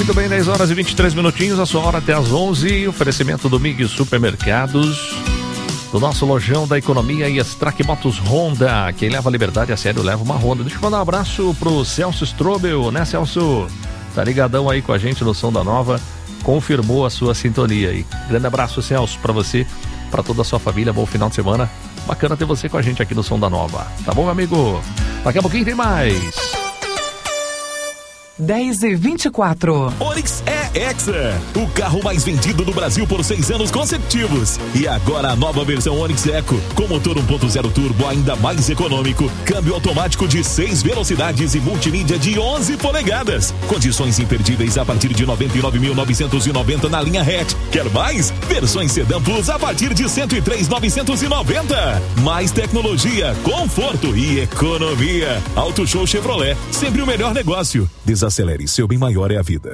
Muito bem, 10 horas e 23 minutinhos, a sua hora até às 11. Oferecimento do MIG Supermercados, do nosso lojão da economia e Strack Motos Honda. Quem leva a liberdade a sério leva uma Honda. Deixa eu mandar um abraço pro Celso Strobel, né, Celso? Tá ligadão aí com a gente no Som da Nova, confirmou a sua sintonia aí. Grande abraço, Celso, pra você, pra toda a sua família, bom final de semana. Bacana ter você com a gente aqui no Som da Nova. Tá bom, meu amigo? Daqui a pouquinho tem mais. 10h24. Onix Hexa, o carro mais vendido do Brasil por 6 anos consecutivos. E agora a nova versão Onix Eco, com motor 1.0 turbo ainda mais econômico, câmbio automático de 6 velocidades e multimídia de 11 polegadas. Condições imperdíveis a partir de 99.990 na linha hatch. Quer mais? Versões Sedan Plus a partir de 103.990. Mais tecnologia, conforto e economia. Auto Show Chevrolet, sempre o melhor negócio. Desacelere, seu bem maior é a vida.